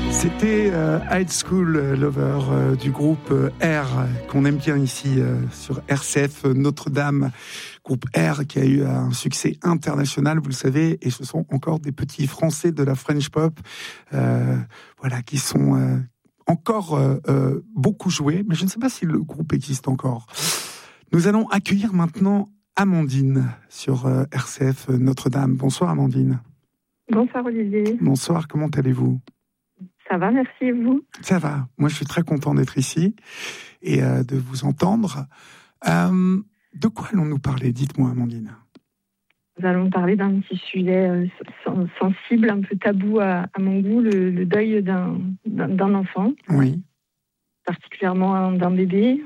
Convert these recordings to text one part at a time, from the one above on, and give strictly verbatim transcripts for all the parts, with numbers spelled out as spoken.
C'était euh, High School Lover euh, du groupe euh, R, qu'on aime bien ici euh, sur R C F Notre-Dame. Groupe R qui a eu un succès international, vous le savez, et ce sont encore des petits Français de la French Pop, euh, voilà, qui sont euh, encore euh, euh, beaucoup joués, mais je ne sais pas si le groupe existe encore. Nous allons accueillir maintenant Amandine sur euh, R C F Notre-Dame. Bonsoir Amandine. Bonsoir Olivier. Bonsoir, comment allez-vous ? Ça va, merci, et vous ? Ça va. Moi, je suis très content d'être ici et euh, de vous entendre. Euh, de quoi allons-nous parler ? Dites-moi, Amandine. Nous allons parler d'un petit sujet euh, sensible, un peu tabou à, à mon goût, le, le deuil d'un, d'un, d'un enfant. Oui. Particulièrement d'un bébé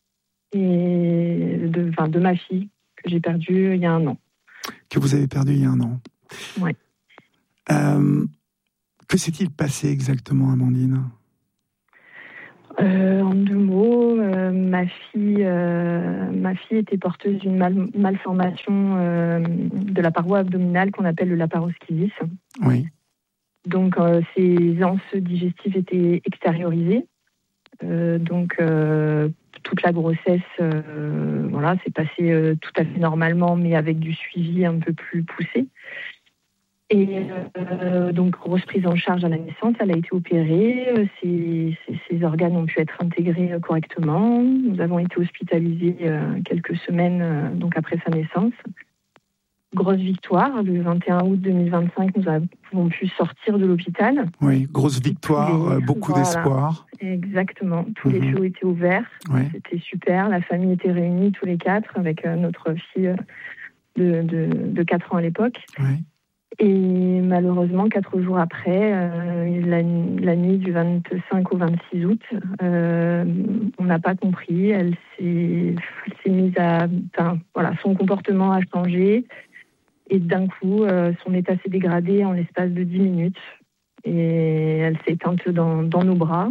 et de, enfin, de ma fille que j'ai perdue il y a un an. Que vous avez perdu il y a un an. Oui. Euh, que s'est-il passé exactement, Amandine ? Euh, en deux mots, euh, ma fille, euh, ma fille était porteuse d'une mal- malformation euh, de la paroi abdominale qu'on appelle le laparoschisis. Oui. Donc, euh, ses anses digestives étaient extériorisées. Euh, donc, euh, toute la grossesse, euh, voilà, s'est passée euh, tout à fait normalement, mais avec du suivi un peu plus poussé. Et euh, donc, grosse prise en charge à la naissance, elle a été opérée, euh, ses, ses, ses organes ont pu être intégrés euh, correctement. Nous avons été hospitalisés euh, quelques semaines euh, donc après sa naissance. Grosse victoire, le vingt et un août deux mille vingt-cinq, nous avons pu sortir de l'hôpital. Oui, grosse victoire, les, beaucoup voilà, d'espoir. Exactement, tous mm-hmm. les feux étaient ouverts, ouais. C'était super, la famille était réunie tous les quatre avec euh, notre fille de, de, de quatre ans à l'époque. Ouais. Et malheureusement, quatre jours après, euh, la, la nuit du vingt-cinq au vingt-six août, euh, on n'a pas compris. Elle s'est, elle s'est mise à, enfin, voilà, son comportement a changé et d'un coup, euh, son état s'est dégradé en l'espace de dix minutes et elle s'est éteinte dans, dans nos bras.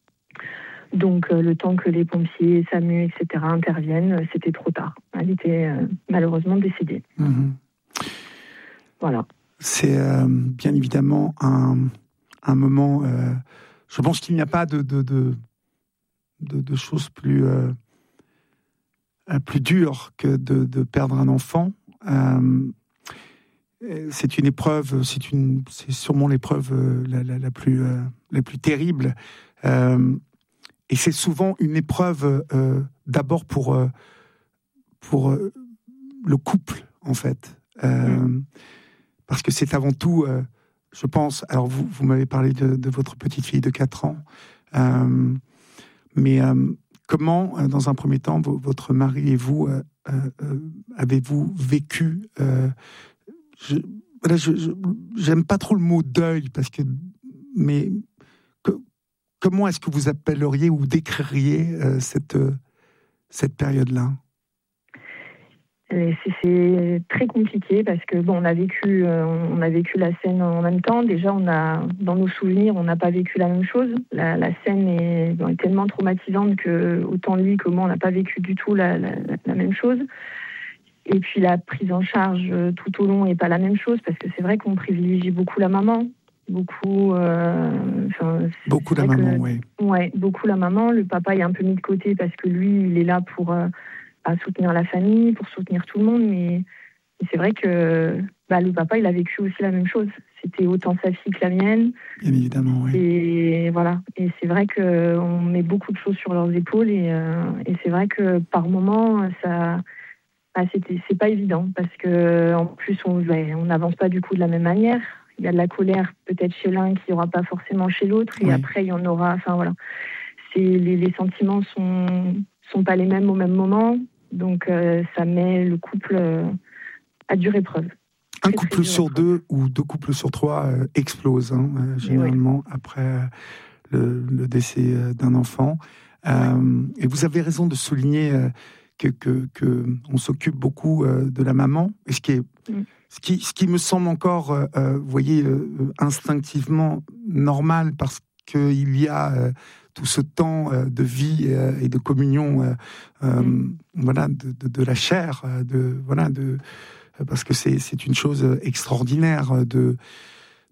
Donc, euh, le temps que les pompiers, SAMU, et cetera interviennent, c'était trop tard. Elle était euh, malheureusement décédée. Mmh. Voilà. C'est euh, bien évidemment un, un moment... Euh, je pense qu'il n'y a pas de, de, de, de, de choses plus, euh, plus dures que de, de perdre un enfant. Euh, c'est une épreuve, c'est, une, c'est sûrement l'épreuve euh, la, la, la, plus, euh, la plus terrible. Euh, et c'est souvent une épreuve euh, d'abord pour, euh, pour euh, le couple, en fait. Euh, mmh. Parce que c'est avant tout, euh, je pense... Alors, vous, vous m'avez parlé de, de votre petite fille de quatre ans. Euh, mais euh, comment, euh, dans un premier temps, v- votre mari et vous, euh, euh, avez-vous vécu... Euh, je, voilà, je, je, j'aime pas trop le mot deuil, parce que... Mais que, comment est-ce que vous appelleriez ou décririez euh, cette, euh, cette période-là ? C'est, c'est très compliqué parce que bon, on a vécu, euh, on a vécu la scène en même temps. Déjà, on a, dans nos souvenirs, on n'a pas vécu la même chose. La, la scène est, bon, est tellement traumatisante que autant lui que moi, on n'a pas vécu du tout la, la, la même chose. Et puis la prise en charge tout au long n'est pas la même chose parce que c'est vrai qu'on privilégie beaucoup la maman, beaucoup, euh, beaucoup la maman, oui. Ouais, beaucoup la maman. Le papa est un peu mis de côté parce que lui, il est là pour euh, à soutenir la famille, pour soutenir tout le monde, mais, mais c'est vrai que bah, le papa, il a vécu aussi la même chose. C'était autant sa fille que la mienne. Bien évidemment, oui. Et voilà. Et c'est vrai qu'on met beaucoup de choses sur leurs épaules, et, euh, et c'est vrai que par moments, ça, bah, c'était, c'est pas évident, parce que en plus, on ouais, on n'avance pas du coup de la même manière. Il y a de la colère peut-être chez l'un qui n'y aura pas forcément chez l'autre, et oui. Après, il y en aura. Enfin voilà. C'est, les, les sentiments sont sont pas les mêmes au même moment. Donc, euh, ça met le couple euh, à dure épreuve. Un couple très sur deux ou deux couples sur trois euh, explosent, hein, euh, généralement, oui. après euh, le, le décès euh, d'un enfant. Euh, oui. Et vous avez raison de souligner euh, que, que, que on s'occupe beaucoup euh, de la maman. Et ce qui est, mm. ce qui, ce qui me semble encore, euh, euh, vous voyez, euh, instinctivement normal, parce qu'il y a... Euh, tout ce temps euh, de vie euh, et de communion, euh, euh, mmh. voilà, de, de, de la chair, de voilà, de parce que c'est c'est une chose extraordinaire de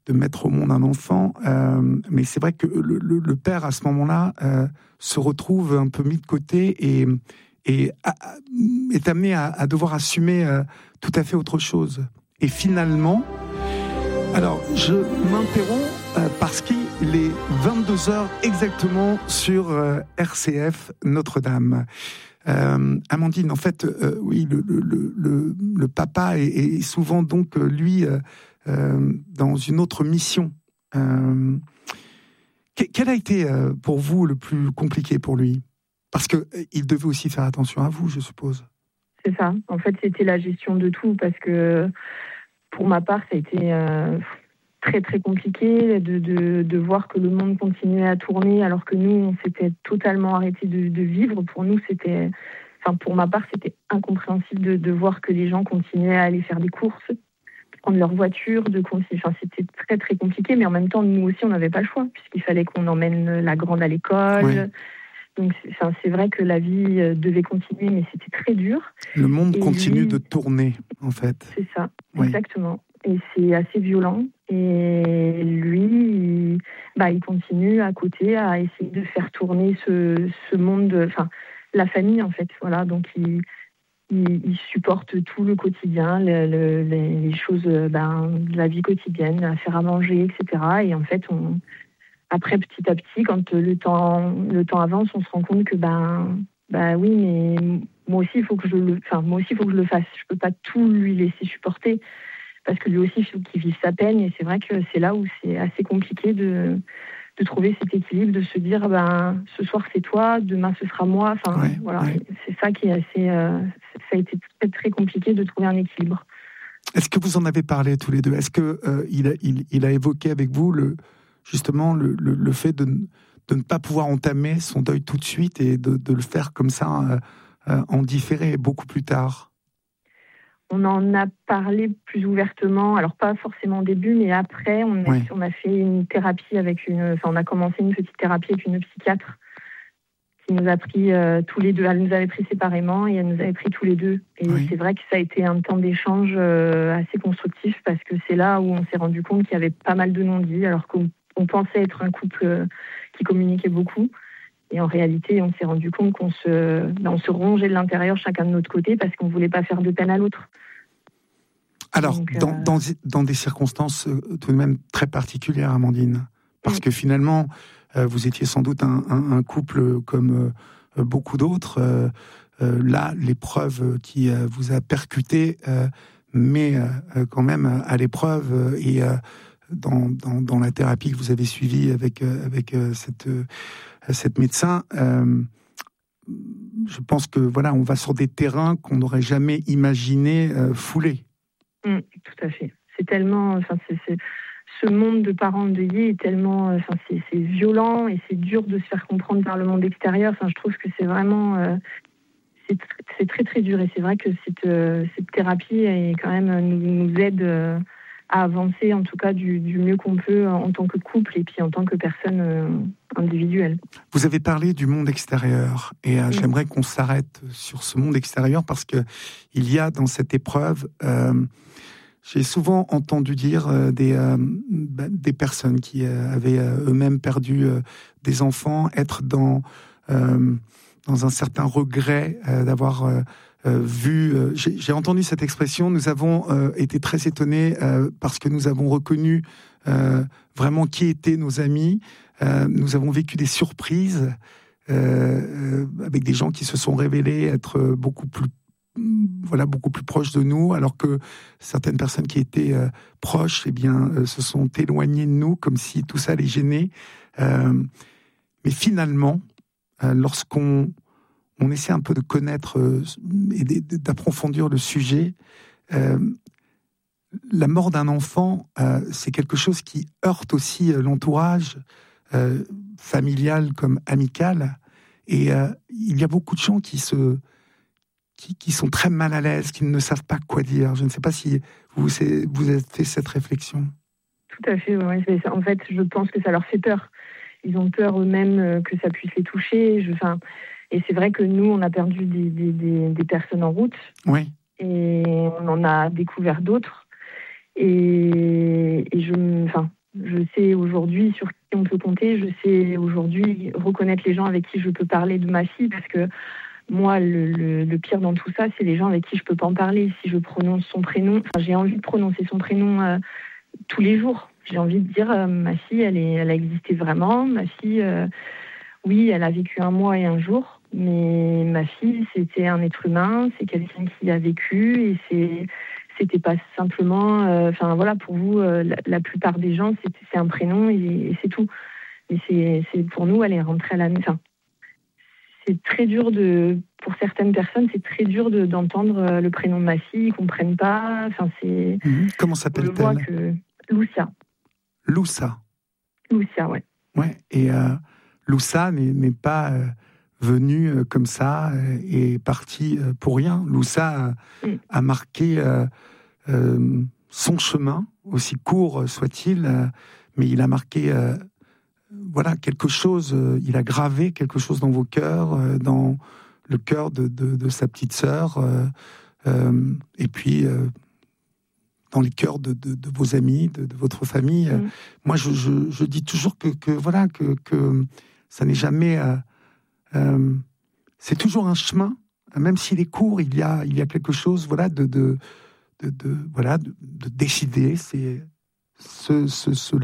de mettre au monde un enfant. Euh, mais c'est vrai que le, le, le père, à ce moment-là, euh, se retrouve un peu mis de côté et, et a, est amené à, à devoir assumer euh, tout à fait autre chose. Et finalement, alors je m'interromps euh, parce qu'il est vingt-deux heures exactement sur euh, R C F Notre-Dame. Euh, Amandine, en fait, euh, oui, le, le, le, le papa est, est souvent donc euh, lui euh, euh, dans une autre mission. Euh, quel a été euh, pour vous le plus compliqué pour lui? Parce que euh, il devait aussi faire attention à vous, je suppose. C'est ça. En fait, c'était la gestion de tout parce que pour ma part, ça a été euh, très très compliqué de, de, de voir que le monde continuait à tourner alors que nous, on s'était totalement arrêté de, de vivre. Pour nous, c'était, enfin pour ma part, c'était incompréhensible de, de voir que les gens continuaient à aller faire des courses, prendre leur voiture, de continuer. Enfin, c'était très très compliqué, mais en même temps, nous aussi, on n'avait pas le choix puisqu'il fallait qu'on emmène la grande à l'école. Oui. Donc, c'est, enfin, c'est vrai que la vie devait continuer, mais c'était très dur. Le monde et continue lui, de tourner, en fait. C'est ça, oui. Exactement. Et c'est assez violent. Et lui, il, bah, il continue à côté à essayer de faire tourner ce, ce monde, de, enfin, la famille, en fait. Voilà, donc il, il, il supporte tout le quotidien, le, le, les, les choses ben, de la vie quotidienne, à faire à manger, et cetera. Et en fait, on... Après, petit à petit, quand le temps, le temps avance, on se rend compte que, ben, ben oui, mais moi aussi, il faut que je le, enfin, moi aussi, il faut que je le fasse. Je peux pas tout lui laisser supporter, parce que lui aussi, il faut qu'il vive sa peine. Et c'est vrai que c'est là où c'est assez compliqué de, de trouver cet équilibre, de se dire, ben, ce soir c'est toi, demain ce sera moi. Enfin, ouais, voilà, ouais. C'est ça qui est assez, euh, ça a été très très compliqué de trouver un équilibre. Est-ce que vous en avez parlé tous les deux? Est-ce que euh, il a, il, il a évoqué avec vous le justement le, le, le fait de, de ne pas pouvoir entamer son deuil tout de suite et de, de le faire comme ça euh, euh, en différé beaucoup plus tard? On en a parlé plus ouvertement, alors pas forcément au début, mais après, on a, ouais. on a fait une thérapie avec une, enfin on a commencé une petite thérapie avec une psychiatre qui nous a pris euh, tous les deux. Elle nous avait pris séparément et elle nous avait pris tous les deux. Et oui. c'est vrai que ça a été un temps d'échange euh, assez constructif parce que c'est là où on s'est rendu compte qu'il y avait pas mal de non-dits, alors qu'on on pensait être un couple euh, qui communiquait beaucoup. Et en réalité, on s'est rendu compte qu'on se, ben, on se rongeait de l'intérieur chacun de notre côté parce qu'on ne voulait pas faire de peine à l'autre. Alors, Donc, dans, euh... dans, dans des circonstances euh, tout de même très particulières, Amandine, parce mmh. que finalement, euh, vous étiez sans doute un, un, un couple comme euh, beaucoup d'autres. Euh, euh, là, l'épreuve qui euh, vous a percuté, euh, mais euh, quand même à l'épreuve euh, et euh, dans, dans, dans la thérapie que vous avez suivie avec, euh, avec euh, cette, euh, cette médecin, euh, je pense que voilà, on va sur des terrains qu'on n'aurait jamais imaginé euh, fouler. Mmh, tout à fait. C'est tellement, enfin, c'est, c'est, ce monde de parents endeuillés est tellement, enfin, c'est, c'est violent et c'est dur de se faire comprendre par le monde extérieur. Enfin, je trouve que c'est vraiment, euh, c'est, c'est très très dur et c'est vrai que cette, euh, cette thérapie est quand même nous, nous aide euh, à avancer, en tout cas du, du mieux qu'on peut en tant que couple et puis en tant que personne euh, individuelle. Vous avez parlé du monde extérieur et euh, mmh. j'aimerais qu'on s'arrête sur ce monde extérieur parce que il y a dans cette épreuve, euh, j'ai souvent entendu dire euh, des, euh, bah, des personnes qui euh, avaient euh, eux-mêmes perdu euh, des enfants être dans, euh, dans un certain regret euh, d'avoir euh, euh, vu... Euh, j'ai, j'ai entendu cette expression, nous avons euh, été très étonnés euh, parce que nous avons reconnu euh, vraiment qui étaient nos amis. Euh, nous avons vécu des surprises euh, avec des gens qui se sont révélés être beaucoup plus voilà, beaucoup plus proches de nous, alors que certaines personnes qui étaient euh, proches, eh bien, euh, se sont éloignées de nous, comme si tout ça les gênait. Euh, mais finalement, euh, lorsqu'on on essaie un peu de connaître euh, et d'approfondir le sujet, euh, la mort d'un enfant, euh, c'est quelque chose qui heurte aussi euh, l'entourage euh, familial comme amical. Et euh, il y a beaucoup de gens qui se Qui, qui sont très mal à l'aise, qui ne savent pas quoi dire. Je ne sais pas si vous, vous avez fait cette réflexion. Tout à fait, ouais. En fait, je pense que ça leur fait peur. Ils ont peur eux-mêmes que ça puisse les toucher. Je, enfin, et c'est vrai que nous, on a perdu des, des, des, des personnes en route. Oui. Et on en a découvert d'autres. Et, et je, enfin, Je sais aujourd'hui sur qui on peut compter. Je sais aujourd'hui reconnaître les gens avec qui je peux parler de ma fille, parce que moi, le, le, le pire dans tout ça, c'est les gens avec qui je peux pas en parler. Si je prononce son prénom, enfin, j'ai envie de prononcer son prénom euh, tous les jours. J'ai envie de dire, euh, ma fille, elle, est, elle a existé vraiment. Ma fille, euh, oui, elle a vécu un mois et un jour, mais ma fille, c'était un être humain, c'est quelqu'un qui a vécu, et c'est, c'était pas simplement, enfin euh, voilà, pour vous, euh, la, la plupart des gens, c'est, c'est un prénom et, et c'est tout. Mais c'est, c'est pour nous, elle est rentrée à la maison. C'est très dur de, pour certaines personnes, c'est très dur de, d'entendre le prénom de ma fille, ils comprennent pas. Enfin, c'est. Mmh. Comment s'appelle-t-elle ? Je vois que Lucia. Loussa. Loucia, ouais. Ouais. Et euh, Loussa n'est, n'est pas euh, venue euh, comme ça euh, et partie euh, pour rien. Loussa euh, mm. a marqué euh, euh, son chemin, aussi court soit-il, euh, mais il a marqué. Euh, Voilà, quelque chose, euh, il a gravé quelque chose dans vos cœurs, euh, dans le cœur de, de, de sa petite sœur, euh, euh, et puis euh, dans les cœurs de, de, de vos amis, de, de votre famille. Mmh. Moi, je, je, je dis toujours que, que voilà, que, que ça n'est jamais... Euh, euh, c'est toujours un chemin, même s'il est court, il y a, il y a quelque chose, voilà, de, de, de, de voilà, de, de décider. C'est ce, ce, ce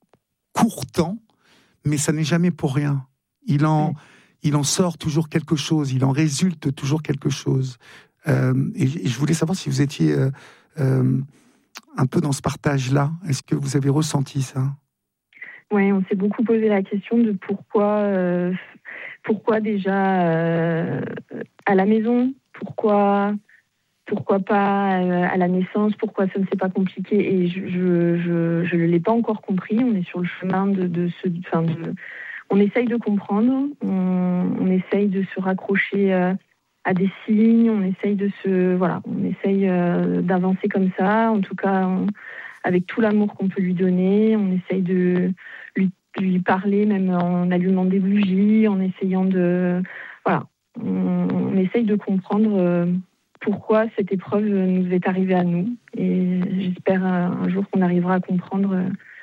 court temps, mais ça n'est jamais pour rien. Il en, mmh. il en sort toujours quelque chose, il en résulte toujours quelque chose. Euh, et, et je voulais savoir si vous étiez euh, euh, un peu dans ce partage-là. Est-ce que vous avez ressenti ça ? Oui, on s'est beaucoup posé la question de pourquoi, euh, pourquoi déjà euh, à la maison, pourquoi, pourquoi pas euh, à la naissance, pourquoi ça ne s'est pas compliqué. Et je je, je, je ne l'ai pas encore compris. On est sur le chemin de, de ce... Enfin de, on essaye de comprendre, on, on essaye de se raccrocher euh, à des signes, on essaye de se... Voilà, on essaye euh, d'avancer comme ça, en tout cas... On, avec tout l'amour qu'on peut lui donner, on essaye de lui, lui parler, même en allumant des bougies, en essayant de... Voilà, on, on essaye de comprendre pourquoi cette épreuve nous est arrivée à nous. Et j'espère un jour qu'on arrivera à comprendre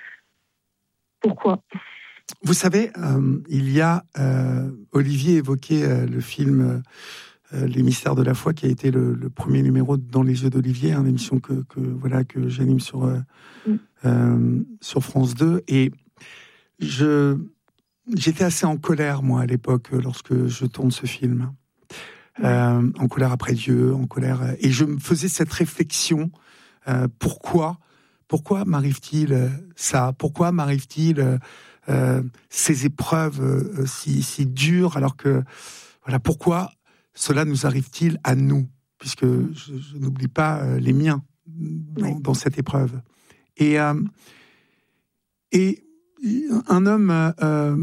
pourquoi. Vous savez, euh, il y a... Euh, Olivier évoquait euh, le film... Euh, Les mystères de la foi, qui a été le, le premier numéro dans les yeux d'Olivier, hein, l'émission que, que voilà que j'anime sur euh, mm. euh, sur France deux. Et je j'étais assez en colère moi à l'époque lorsque je tourne ce film, mm. euh, en colère après Dieu, en colère. Et je me faisais cette réflexion euh, pourquoi pourquoi m'arrive-t-il ça ? Pourquoi m'arrive-t-il euh, ces épreuves euh, si si dures alors que voilà pourquoi cela nous arrive-t-il à nous, puisque je, je n'oublie pas euh, les miens dans, oui. dans cette épreuve. Et, euh, et un homme, euh,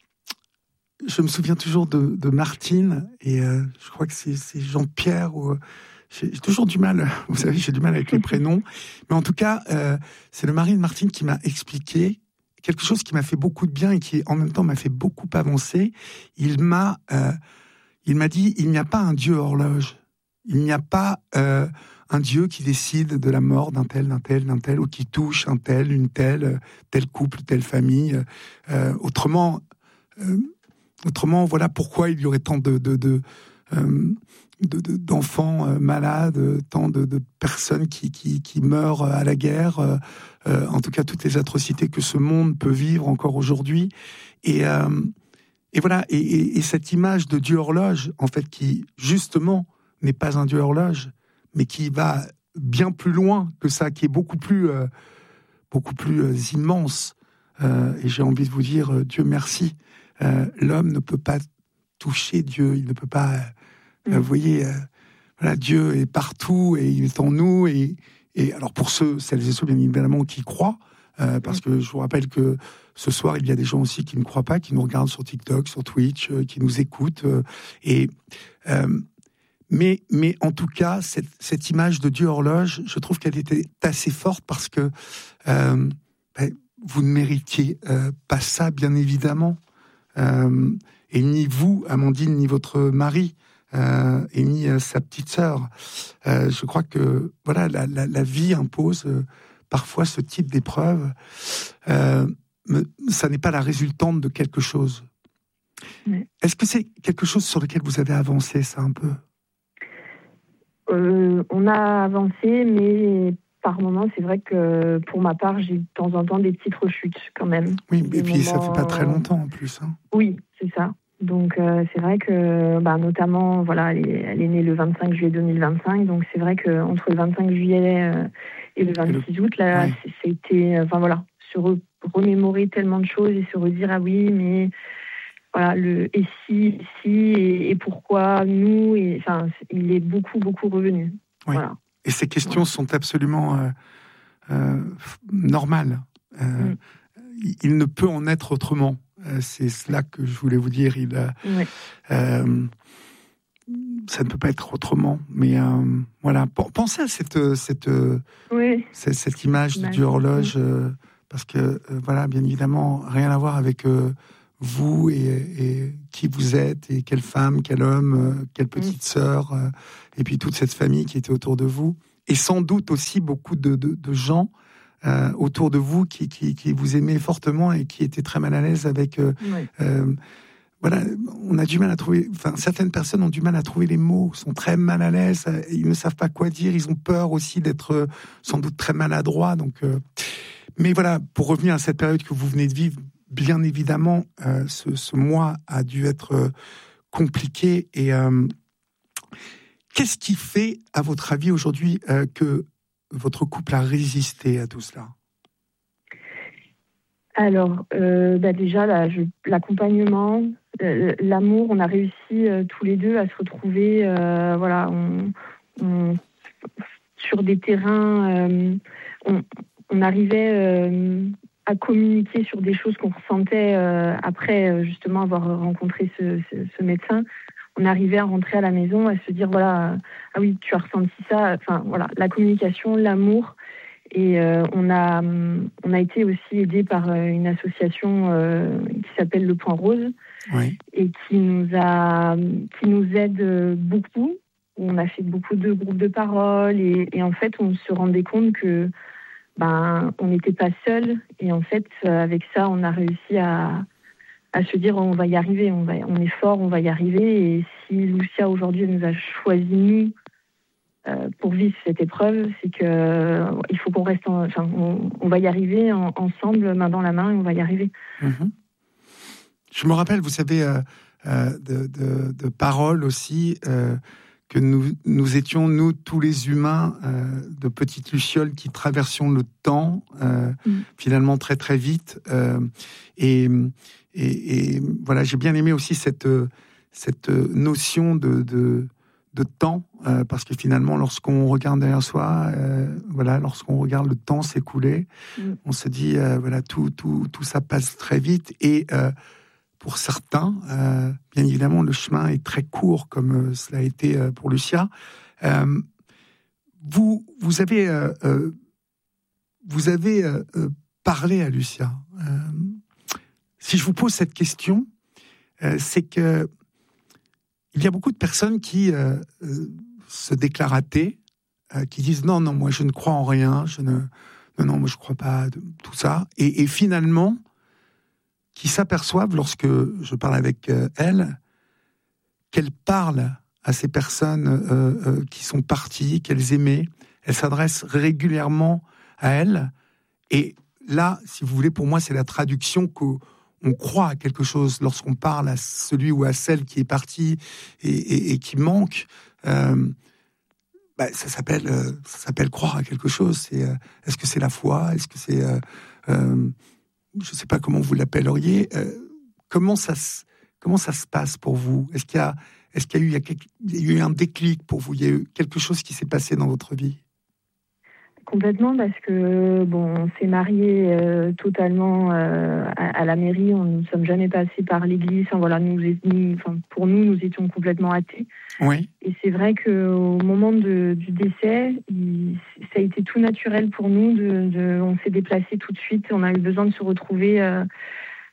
je me souviens toujours de, de Martine, et euh, je crois que c'est, c'est Jean-Pierre, ou, j'ai, j'ai toujours du mal, vous savez, j'ai du mal avec les prénoms, mais en tout cas, euh, c'est le mari de Martine qui m'a expliqué quelque chose qui m'a fait beaucoup de bien et qui, en même temps, m'a fait beaucoup avancer. Il m'a... Euh, Il m'a dit, il n'y a pas un Dieu horloge. Il n'y a pas euh, un Dieu qui décide de la mort d'un tel, d'un tel, d'un tel, ou qui touche un tel, une telle, tel couple, telle famille. Euh, autrement, euh, autrement, voilà pourquoi il y aurait tant de, de, de, euh, de, de d'enfants euh, malades, tant de, de personnes qui, qui, qui meurent à la guerre. Euh, euh, en tout cas, toutes les atrocités que ce monde peut vivre encore aujourd'hui. Et euh, Et voilà, et, et, et cette image de Dieu horloge, en fait, qui justement n'est pas un Dieu horloge, mais qui va bien plus loin que ça, qui est beaucoup plus, euh, beaucoup plus euh, immense. Euh, et j'ai envie de vous dire, euh, Dieu merci. Euh, l'homme ne peut pas toucher Dieu, il ne peut pas. Euh, mmh. Vous voyez, euh, voilà, Dieu est partout et il est en nous. Et, et alors pour ceux, celles et ceux bien évidemment qui croient. Euh, parce que je vous rappelle que ce soir, il y a des gens aussi qui ne croient pas, qui nous regardent sur TikTok, sur Twitch, euh, qui nous écoutent. Euh, et, euh, mais, mais en tout cas, cette, cette image de Dieu horloge, je trouve qu'elle était assez forte parce que euh, ben, vous ne méritiez euh, pas ça, bien évidemment. Euh, et ni vous, Amandine, ni votre mari, euh, et ni euh, sa petite sœur. Euh, je crois que voilà, la, la, la vie impose... Euh, parfois ce type d'épreuve, euh, ça n'est pas la résultante de quelque chose. Oui. Est-ce que c'est quelque chose sur lequel vous avez avancé, ça, un peu ? euh, On a avancé, mais par moments, c'est vrai que pour ma part, j'ai de temps en temps des petites rechutes quand même. Oui, des et puis moments... ça fait pas très longtemps en plus. Hein. Oui, c'est ça. Donc euh, c'est vrai que, bah, notamment, voilà, elle est, elle est née le vingt-cinq juillet deux mille vingt-cinq, donc c'est vrai qu'entre le vingt-cinq juillet euh, et le vingt-six le... août, là, ouais. C'était, enfin voilà, se re- remémorer tellement de choses et se redire, ah oui, mais voilà, le et si, si, et, et pourquoi, nous, et enfin, il est beaucoup, beaucoup revenu. Oui. Voilà. Et ces questions voilà. sont absolument euh, euh, normales. Euh, mm. Il ne peut en être autrement. C'est cela que je voulais vous dire. Il, oui. euh, ça ne peut pas être autrement. Mais euh, voilà, pensez à cette cette oui. cette, cette image du horloge, euh, parce que euh, voilà, bien évidemment, rien à voir avec euh, vous et, et qui vous êtes et quelle femme, quel homme, euh, quelle petite oui. sœur, euh, et puis toute cette famille qui était autour de vous, et sans doute aussi beaucoup de, de, de gens. Euh, autour de vous qui, qui, qui vous aimaient fortement et qui étaient très mal à l'aise avec... Euh, oui. euh, voilà, on a du mal à trouver... Enfin, certaines personnes ont du mal à trouver les mots, sont très mal à l'aise, ils ne savent pas quoi dire, ils ont peur aussi d'être euh, sans doute très maladroits. Donc, euh... Mais voilà, pour revenir à cette période que vous venez de vivre, bien évidemment, euh, ce, ce mois a dû être euh, compliqué. Et euh, qu'est-ce qui fait, à votre avis, aujourd'hui, euh, que votre couple a résisté à tout cela? Alors, euh, bah déjà, là, je, l'accompagnement, euh, l'amour, on a réussi euh, tous les deux à se retrouver, euh, voilà, on, on, sur des terrains, euh, on, on arrivait euh, à communiquer sur des choses qu'on ressentait euh, après justement avoir rencontré ce, ce, ce médecin. On arrivait à rentrer à la maison, à se dire, voilà, ah oui, tu as ressenti ça. Enfin, voilà, la communication, l'amour. Et euh, on, a, on a été aussi aidé par une association euh, qui s'appelle Le Point Rose, oui. et qui nous, a, qui nous aide beaucoup. On a fait beaucoup de groupes de parole, et, et en fait, on se rendait compte que ben, on n'était pas seuls. Et en fait, avec ça, on a réussi à... à se dire on va y arriver, on, va, on est fort, on va y arriver. Et si Lucia aujourd'hui nous a choisi nous euh, pour vivre cette épreuve, c'est que euh, il faut qu'on reste, en, enfin, on, on va y arriver en, ensemble, main dans la main, et on va y arriver. Mmh. Je me rappelle, vous savez, euh, euh, de, de, de paroles aussi, euh, que nous, nous étions, nous, tous les humains, euh, de petites lucioles qui traversions le temps, euh, mmh. finalement très très vite. Euh, et, et, et voilà, j'ai bien aimé aussi cette, cette notion de, de, de temps, euh, parce que finalement, lorsqu'on regarde derrière soi, euh, voilà, lorsqu'on regarde le temps s'écouler, mmh. on se dit, euh, voilà, tout, tout, tout ça passe très vite. Et euh, pour certains, euh, bien évidemment, le chemin est très court, comme euh, cela a été euh, pour Lucia. Euh, vous, vous avez, euh, euh, vous avez euh, euh, parlé à Lucia. Euh, si je vous pose cette question, euh, c'est que il y a beaucoup de personnes qui euh, euh, se déclarent athées, euh, qui disent non, non, moi je ne crois en rien, je ne, non, non, moi je ne crois pas à tout ça, et, et finalement, qui s'aperçoivent, lorsque je parle avec euh, elle, qu'elle parle à ces personnes euh, euh, qui sont parties, qu'elles aimaient. Elle s'adresse régulièrement à elles. Et là, si vous voulez, pour moi, c'est la traduction qu'on croit à quelque chose lorsqu'on parle à celui ou à celle qui est partie et, et, et qui manque. Euh, bah, ça s'appelle, euh, ça s'appelle croire à quelque chose. C'est, euh, est-ce que c'est la foi? Est-ce que c'est... Euh, euh, je ne sais pas comment vous l'appelleriez, euh, comment, ça, comment ça se passe pour vous? Est-ce qu'il y a, est-ce qu'il y a, eu, il y a, quelque, il y a eu un déclic pour vous? Il y a eu quelque chose qui s'est passé dans votre vie? Complètement, parce que bon, on s'est mariés euh, totalement euh, à, à la mairie, on ne sommes jamais passés par l'église. Enfin, voilà, nous, nous, enfin, pour nous, nous étions complètement athées. Oui. Et c'est vrai qu'au moment de, du décès, il, ça a été tout naturel pour nous. De, de, on s'est déplacés tout de suite. On a eu besoin de se retrouver euh,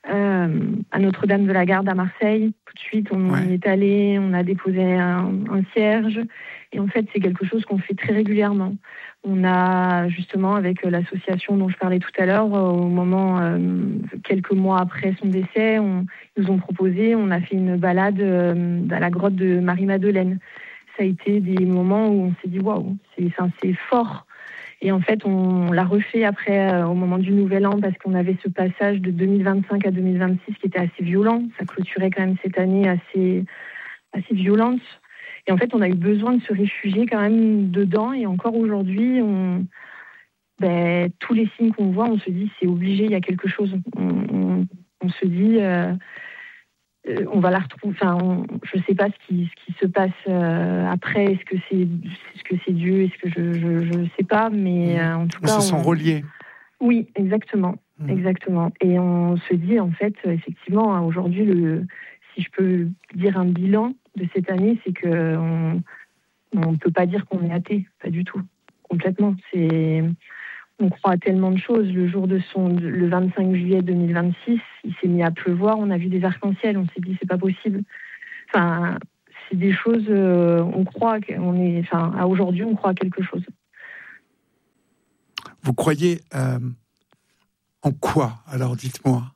euh, à Notre-Dame de la Garde à Marseille. Tout de suite, on Ouais. y est allé, on a déposé un, un cierge. Et en fait, c'est quelque chose qu'on fait très régulièrement. On a justement, avec l'association dont je parlais tout à l'heure, au moment, euh, quelques mois après son décès, on, ils nous ont proposé, on a fait une balade euh, à la grotte de Marie-Madeleine. Ça a été des moments où on s'est dit, waouh, c'est, enfin, c'est fort. Et en fait, on l'a refait après, euh, au moment du Nouvel An, parce qu'on avait ce passage de deux mille vingt-cinq à deux mille vingt-six qui était assez violent. Ça clôturait quand même cette année assez, assez violente. Et en fait, on a eu besoin de se réfugier quand même dedans. Et encore aujourd'hui, on, ben, tous les signes qu'on voit, on se dit c'est obligé, il y a quelque chose. On, on, on se dit, euh, on va la retrouver. Enfin, on, je ne sais pas ce qui, ce qui se passe euh, après. Est-ce que c'est, est-ce que c'est Dieu? Est-ce que je ne sais pas. Mais euh, en tout on cas, se sent on... relié. Oui, exactement, mmh. exactement. Et on se dit en fait, effectivement, aujourd'hui, le, si je peux dire un bilan de cette année, c'est que on ne peut pas dire qu'on est athée, pas du tout, complètement. C'est, on croit à tellement de choses. Le jour de son, le vingt-cinq juillet deux mille vingt-six, il s'est mis à pleuvoir, on a vu des arcs-en-ciel, on s'est dit c'est pas possible. Enfin, c'est des choses, euh, on croit qu'on est, enfin, à aujourd'hui, on croit à quelque chose. Vous croyez euh, en quoi? Alors dites-moi.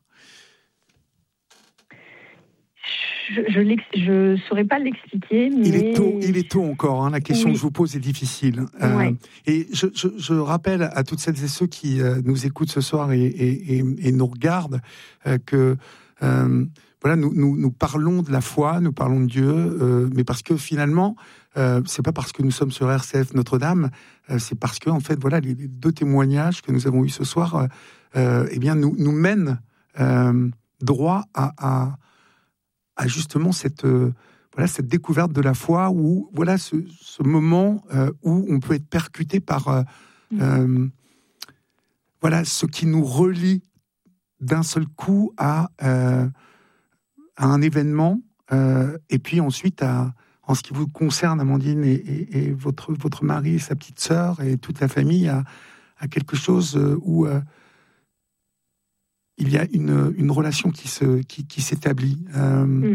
Je ne saurais pas l'expliquer, mais... Il est tôt, il est tôt encore, hein, la question oui. que je vous pose est difficile. Euh, ouais. Et je, je, je rappelle à toutes celles et ceux qui euh, nous écoutent ce soir et, et, et, et nous regardent euh, que euh, voilà, nous, nous, nous parlons de la foi, nous parlons de Dieu, euh, mais parce que finalement, euh, c'est pas parce que nous sommes sur R C F Notre-Dame, euh, c'est parce que en fait, voilà, les deux témoignages que nous avons eus ce soir, euh, eh bien, nous, nous mènent euh, droit à, à à justement cette, euh, voilà, cette découverte de la foi, où voilà ce, ce moment euh, où on peut être percuté par euh, mmh. euh, voilà, ce qui nous relie d'un seul coup à, euh, à un événement, euh, et puis ensuite, à, en ce qui vous concerne, Amandine, et, et, et votre, votre mari, et sa petite sœur, et toute la famille, à, à quelque chose où euh, il y a une, une relation qui, se, qui, qui s'établit. Euh, mmh.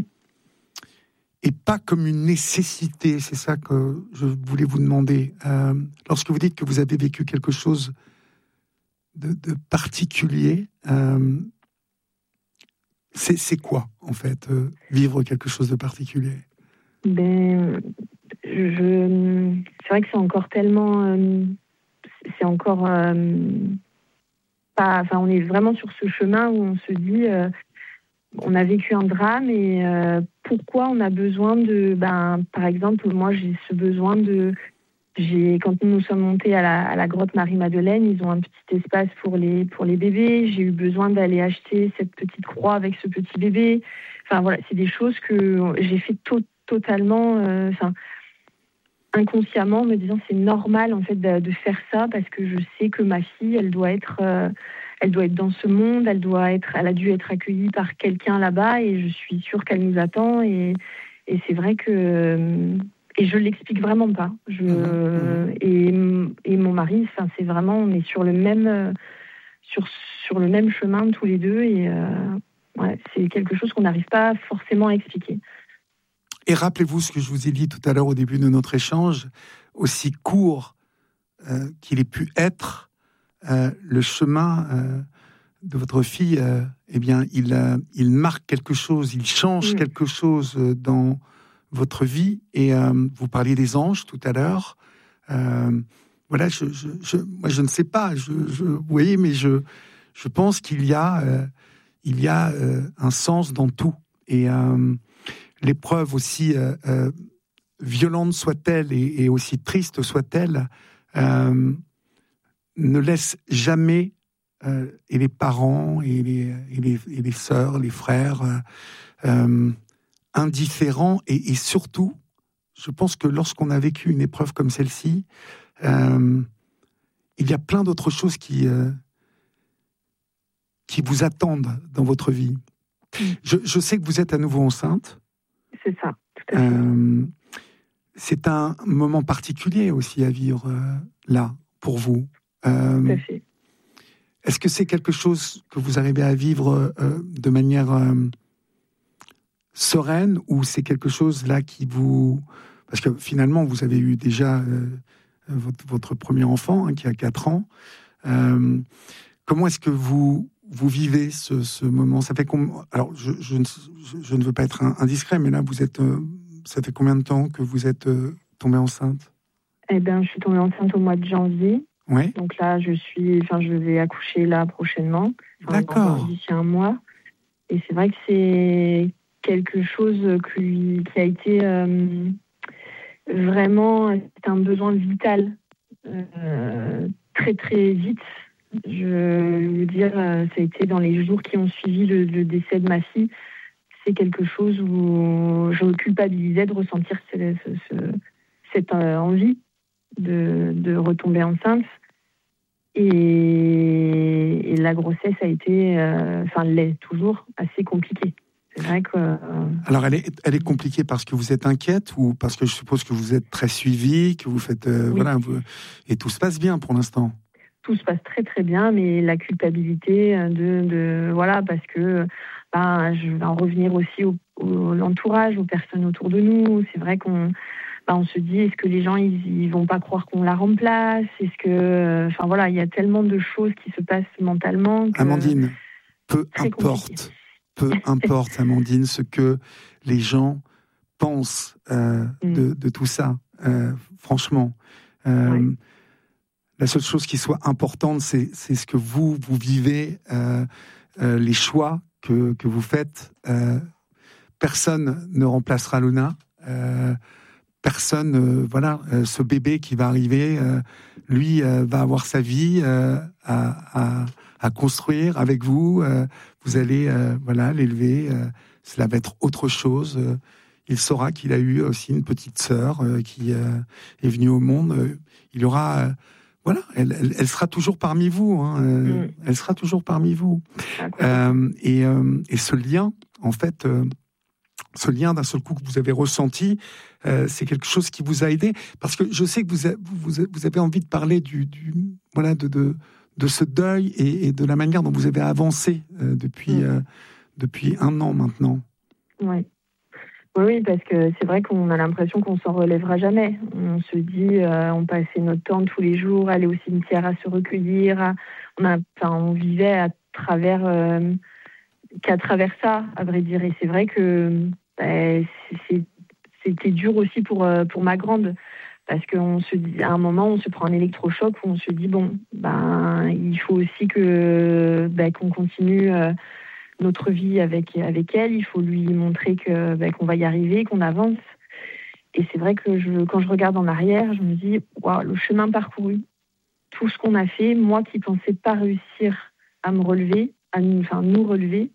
Et pas comme une nécessité, c'est ça que je voulais vous demander. Euh, lorsque vous dites que vous avez vécu quelque chose de, de particulier, euh, c'est, c'est quoi, en fait, euh, vivre quelque chose de particulier? Ben, je, c'est vrai que c'est encore tellement... Euh, c'est encore... Euh, pas, enfin, on est vraiment sur ce chemin où on se dit... Euh, on a vécu un drame et euh, pourquoi on a besoin de, ben, par exemple, moi j'ai ce besoin de, j'ai, quand nous sommes montés à la, à la grotte Marie-Madeleine, ils ont un petit espace pour les, pour les bébés, j'ai eu besoin d'aller acheter cette petite croix avec ce petit bébé, enfin voilà, c'est des choses que j'ai fait to- totalement, euh, enfin, inconsciemment, me disant c'est normal en fait de, de faire ça parce que je sais que ma fille, elle doit être... Euh, Elle doit être dans ce monde, elle doit être, elle a dû être accueillie par quelqu'un là-bas et je suis sûre qu'elle nous attend et, et c'est vrai que et je l'explique vraiment pas. Je, mmh. et, et mon mari, enfin c'est vraiment, on est sur le même sur sur le même chemin tous les deux et euh, ouais, c'est quelque chose qu'on n'arrive pas forcément à expliquer. Et rappelez-vous ce que je vous ai dit tout à l'heure au début de notre échange, aussi court euh, qu'il ait pu être. Euh, le chemin euh, de votre fille, euh, eh bien, il, euh, il marque quelque chose, il change mmh. quelque chose dans votre vie. Et euh, vous parliez des anges tout à l'heure. Euh, voilà, je, je, je, moi, je ne sais pas. Je, je, vous voyez, mais je, je pense qu'il y a, euh, il y a euh, un sens dans tout. Et euh, l'épreuve aussi euh, euh, violente soit-elle et, et aussi triste soit-elle. Euh, ne laisse jamais euh, et les parents et les, et les, et les sœurs, les frères euh, euh, indifférents et, et surtout, je pense que lorsqu'on a vécu une épreuve comme celle-ci, euh, il y a plein d'autres choses qui, euh, qui vous attendent dans votre vie. Mmh. Je, je sais que vous êtes à nouveau enceinte. C'est ça, tout à fait. Euh, c'est un moment particulier aussi à vivre euh, là, pour vous. Euh, Tout à fait. est-ce que c'est quelque chose que vous arrivez à vivre euh, de manière euh, sereine, ou c'est quelque chose là qui vous... Parce que finalement, vous avez eu déjà euh, votre, votre premier enfant, hein, qui a quatre ans. Euh, comment est-ce que vous, vous vivez ce, ce moment? Ça fait com... Alors, je, je, ne, je ne veux pas être indiscret, mais là, vous êtes... Euh, ça fait combien de temps que vous êtes euh, tombée enceinte? Eh bien, je suis tombée enceinte au mois de janvier. Ouais. Donc là, je suis, enfin, je vais accoucher là prochainement. Enfin, D'accord. D'ici un mois. Et c'est vrai que c'est quelque chose qui, qui a été euh, vraiment, c'est un besoin vital, euh, très très vite. Je vais vous dire, ça a été dans les jours qui ont suivi le, le décès de ma fille. C'est quelque chose où je culpabilisais de ressentir ce, ce, ce, cette envie de, de retomber enceinte. Et, et la grossesse a été, euh, enfin, l'est toujours assez compliquée. C'est vrai que. Euh... Alors, elle est, elle est compliquée parce que vous êtes inquiète, ou parce que je suppose que vous êtes très suivie, que vous faites, euh, oui. voilà, vous, et tout se passe bien pour l'instant. Tout se passe très très bien, mais la culpabilité de, de voilà, parce que ben, je vais en revenir aussi au, au l'entourage, aux personnes autour de nous. C'est vrai qu'on ben, on se dit, est-ce que les gens ils, ils vont pas croire qu'on la remplace? Est-ce que, enfin voilà, il y a tellement de choses qui se passent mentalement. Que Amandine, peu très importe, compliqué. peu importe, Amandine, ce que les gens pensent euh, mm. de, de tout ça. Euh, franchement. Euh, ouais. La seule chose qui soit importante, c'est, c'est ce que vous, vous vivez, euh, euh, les choix que, que vous faites. Euh, personne ne remplacera Luna. Euh, personne, euh, voilà, euh, ce bébé qui va arriver, euh, lui euh, va avoir sa vie euh, à, à, à construire avec vous. Euh, vous allez, euh, voilà, l'élever. Euh, cela va être autre chose. Euh, il saura qu'il a eu aussi une petite sœur euh, qui euh, est venue au monde. Euh, il aura... Euh, Voilà, elle, elle, elle sera toujours parmi vous. Hein. Euh, mm. Elle sera toujours parmi vous. Euh, et, euh, et ce lien, en fait, euh, ce lien d'un seul coup que vous avez ressenti, euh, c'est quelque chose qui vous a aidé. Parce que je sais que vous, a, vous, vous avez envie de parler du, du voilà, de, de, de ce deuil et, et de la manière dont vous avez avancé euh, depuis, mm. euh, depuis un an maintenant. Oui. Oui, parce que c'est vrai qu'on a l'impression qu'on s'en relèvera jamais. On se dit, euh, on passait notre temps tous les jours à aller au cimetière, à se recueillir. À, on, a, enfin, on vivait à travers, euh, qu'à travers ça, à vrai dire. Et c'est vrai que bah, c'est, c'était dur aussi pour, pour ma grande. Parce qu'on se dit, à un moment, on se prend un électrochoc où on se dit, bon, ben, il faut aussi que, ben, qu'on continue... Euh, notre vie avec, avec elle, il faut lui montrer que, ben, qu'on va y arriver, qu'on avance. Et c'est vrai que je, quand je regarde en arrière, je me dis, wow, le chemin parcouru, tout ce qu'on a fait, moi qui pensais pas réussir à me relever, à nous, enfin, nous relever,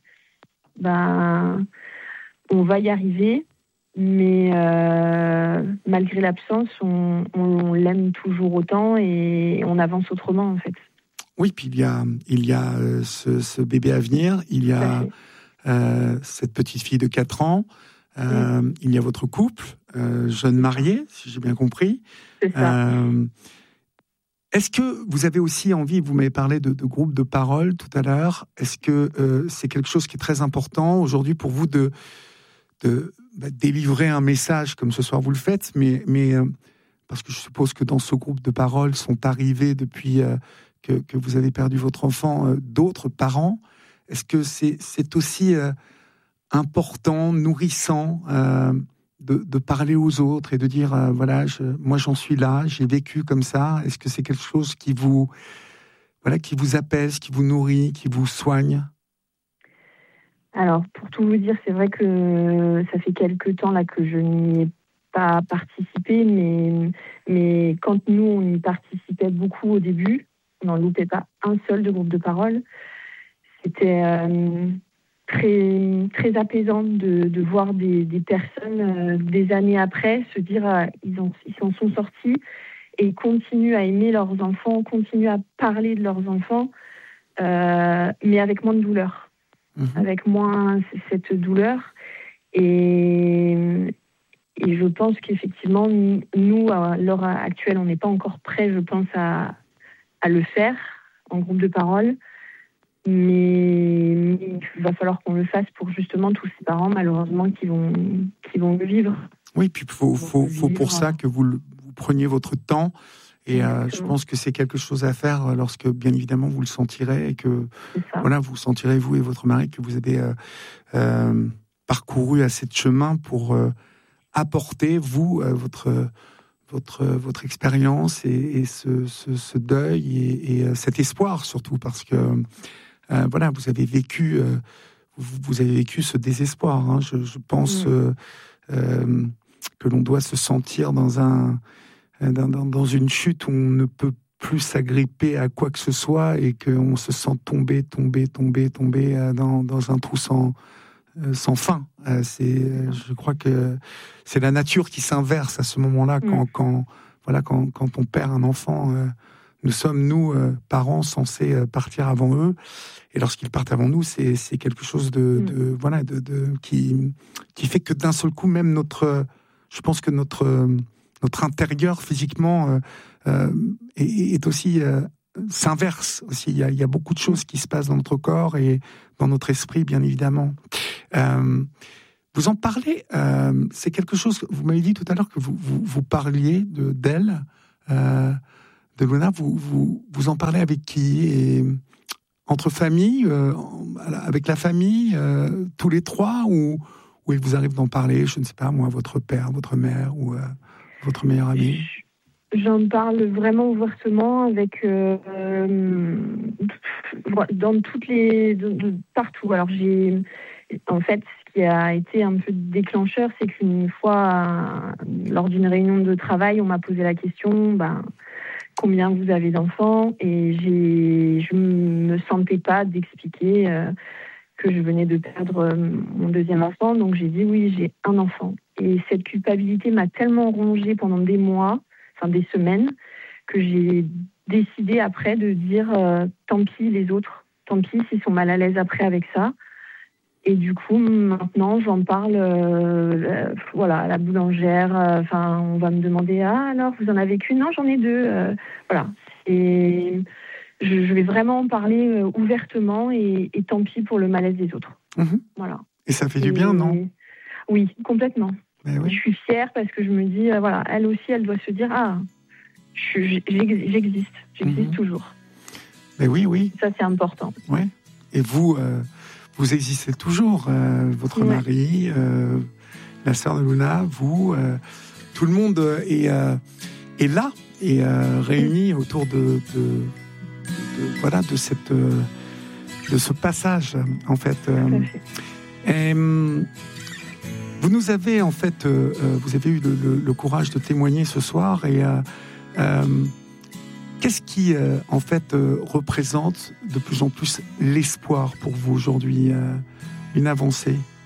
ben, on va y arriver, mais euh, malgré l'absence, on, on l'aime toujours autant et on avance autrement, en fait. Oui, puis il y a, il y a euh, ce, ce bébé à venir, il y a euh, cette petite fille de quatre ans, euh, oui. Il y a votre couple, euh, jeune marié, si j'ai bien compris. C'est ça. Euh, est-ce que vous avez aussi envie, vous m'avez parlé de, de groupes de parole tout à l'heure, est-ce que euh, c'est quelque chose qui est très important aujourd'hui pour vous de, de bah, délivrer un message comme ce soir vous le faites, mais, mais euh, parce que je suppose que dans ce groupe de parole sont arrivés depuis... Euh, Que, que vous avez perdu votre enfant, euh, d'autres parents. Est-ce que c'est, c'est aussi euh, important, nourrissant euh, de, de parler aux autres et de dire, euh, voilà, je, moi j'en suis là, j'ai vécu comme ça. Est-ce que c'est quelque chose qui vous, voilà, qui vous apaise, qui vous nourrit, qui vous soigne? Alors, pour tout vous dire, c'est vrai que ça fait quelques temps là que je n'y ai pas participé, mais, mais quand nous, on y participait beaucoup au début, on n'en loupait pas un seul de groupe de parole. C'était euh, très, très apaisant de, de voir des, des personnes, euh, des années après, se dire euh, ils, ont, ils s'en sont sortis et ils continuent à aimer leurs enfants, continuent à parler de leurs enfants, euh, mais avec moins de douleur, mmh. avec moins cette douleur. Et, et je pense qu'effectivement, nous, à l'heure actuelle, on n'est pas encore prêts, je pense, à... à le faire en groupe de parole, mais, mais il va falloir qu'on le fasse pour justement tous ces parents, malheureusement, qui vont, qui vont le vivre. Oui, puis il faut, faut, faut pour ça que vous, le, vous preniez votre temps. Et euh, je pense que c'est quelque chose à faire lorsque, bien évidemment, vous le sentirez et que voilà, vous sentirez, vous et votre mari, que vous avez euh, euh, parcouru assez de chemin pour euh, apporter, vous, euh, votre, votre, votre expérience et, et ce, ce, ce deuil et, et euh, cet espoir, surtout, parce que euh, voilà, vous avez vécu, euh, vous, vous avez vécu ce désespoir. Hein, je, je pense mmh. euh, euh, que l'on doit se sentir dans un Dans, dans, dans une chute où on ne peut plus s'agripper à quoi que ce soit et qu'on se sent tomber, tomber, tomber, tomber dans, dans un trou sans, sans fin. C'est, je crois que c'est la nature qui s'inverse à ce moment-là quand, mmh. quand, voilà, quand, quand on perd un enfant. Nous sommes, nous, parents, censés partir avant eux. Et lorsqu'ils partent avant nous, c'est, c'est quelque chose de, mmh. de, voilà, de, de, qui, qui fait que d'un seul coup, même notre... Je pense que notre... Notre intérieur physiquement euh, euh, est, est aussi euh, s'inverse aussi. Il y, a, il y a beaucoup de choses qui se passent dans notre corps et dans notre esprit, bien évidemment. Euh, vous en parlez. Euh, c'est quelque chose. Vous m'avez dit tout à l'heure que vous vous, vous parliez de d'elle, euh, de Luna. Vous vous vous en parlez avec qui et entre famille, euh, avec la famille, euh, tous les trois, ou ou il vous arrive d'en parler, je ne sais pas moi, votre père, votre mère ou euh, votre meilleur ami? J'en parle vraiment ouvertement avec euh, dans toutes les de, de, partout. Alors j'ai en fait ce qui a été un peu déclencheur, c'est qu'une fois lors d'une réunion de travail, on m'a posé la question, ben combien vous avez d'enfants, et j'ai je me sentais pas d'expliquer euh, que je venais de perdre mon deuxième enfant, donc j'ai dit oui, j'ai un enfant. Et cette culpabilité m'a tellement rongée pendant des mois, enfin des semaines, que j'ai décidé après de dire euh, tant pis les autres, tant pis s'ils sont mal à l'aise après avec ça. Et du coup, maintenant, j'en parle euh, voilà, à la boulangère. Enfin, euh, on va me demander, ah alors, vous en avez qu'une? Non, j'en ai deux. Euh, voilà. Et je, je vais vraiment en parler euh, ouvertement et, et tant pis pour le malaise des autres. Mmh. Voilà. Et ça fait du bien, et... non? Oui, complètement. Oui. Je suis fière parce que je me dis, euh, voilà, elle aussi, elle doit se dire, ah, je, j'existe, j'existe mmh. toujours. Mais oui, oui. Ça, c'est important. Ouais. Et vous, euh, vous existez toujours. Euh, votre ouais. mari, euh, la sœur de Luna, vous, euh, tout le monde est, euh, est là et euh, réuni mmh. autour de, de, de, voilà, de cette, de ce passage, en fait. Euh, et, vous nous avez en fait, euh, vous avez eu le, le, le courage de témoigner ce soir. Et euh, euh, qu'est-ce qui, euh, en fait, euh, représente de plus en plus l'espoir pour vous aujourd'hui, euh, une avancée?